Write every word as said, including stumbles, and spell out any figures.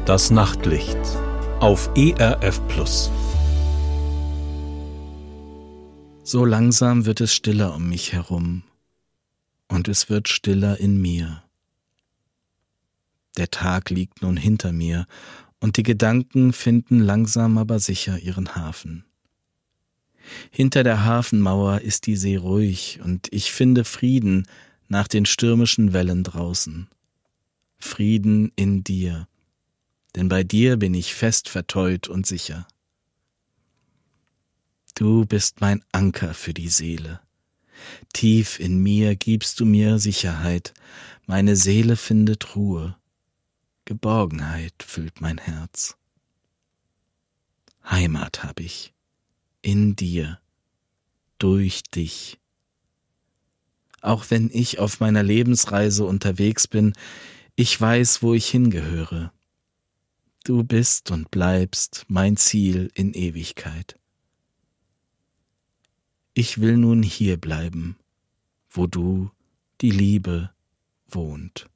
Das Nachtlicht auf E R F Plus. So langsam wird es stiller um mich herum und es wird stiller in mir. Der Tag liegt nun hinter mir und die Gedanken finden langsam aber sicher ihren Hafen. Hinter der Hafenmauer ist die See ruhig und ich finde Frieden nach den stürmischen Wellen draußen. Frieden in dir, denn bei dir bin ich fest verteut und sicher. Du bist mein Anker für die Seele. Tief in mir gibst du mir Sicherheit, meine Seele findet Ruhe. Geborgenheit füllt mein Herz. Heimat hab ich, in dir, durch dich. Auch wenn ich auf meiner Lebensreise unterwegs bin, ich weiß, wo ich hingehöre. Du bist und bleibst mein Ziel in Ewigkeit. Ich will nun hier bleiben, wo du, die Liebe, wohnt.